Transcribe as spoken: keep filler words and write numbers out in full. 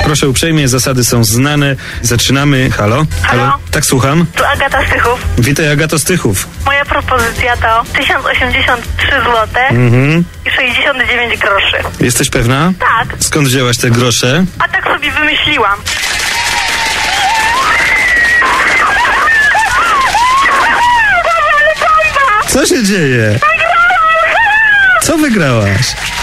Proszę uprzejmie, zasady są znane. Zaczynamy. Halo? Halo? Tak, słucham. Tu Agata Stychów. Witaj, Agato Stychów. Moja propozycja to tysiąc osiemdziesiąt trzy złote Mhm. i sześćdziesiąt dziewięć groszy. Jesteś pewna? Tak, Skąd wzięłaś te grosze? a tak sobie wymyśliłam. Co się dzieje? Co wygrałaś?